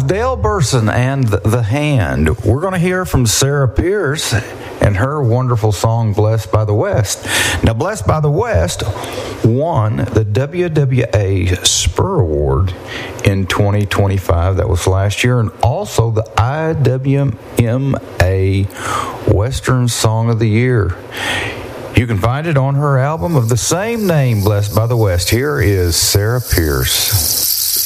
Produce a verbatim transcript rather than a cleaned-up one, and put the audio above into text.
Dale Burson and The Hand. We're going to hear from Sarah Pierce and her wonderful song, Blessed by the West. Now, Blessed by the West won the W W A Spur Award in twenty twenty-five. That was last year. And also the I W M A Western Song of the Year. You can find it on her album of the same name, Blessed by the West. Here is Sarah Pierce.